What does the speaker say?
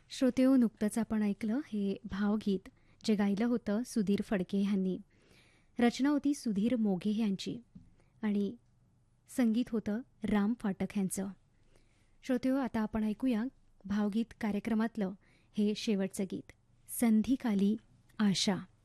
श्रोतेहो, नुकतंच आपण ऐकलं हे भावगीत जे गायलं होतं सुधीर फडके यांनी. रचना होती सुधीर मोघे यांची आणि संगीत होतं राम फाटक यांचं. श्रोतेहो, आता आपण ऐकूया भावगीत कार्यक्रमातलं हे शेवटचं गीत, संधिकाली आशा.